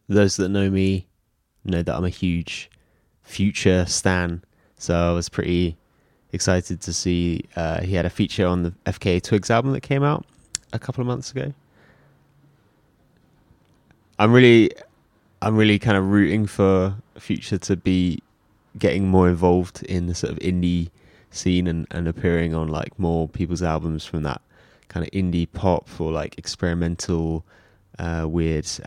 those that know me know that I'm a huge Future stan, so I was pretty excited to see he had a feature on the FKA Twigs album that came out a couple of months ago. I'm really, I'm really kind of rooting for Future to be getting more involved in the sort of indie scene and appearing on like more people's albums from that kind of indie pop or like experimental weird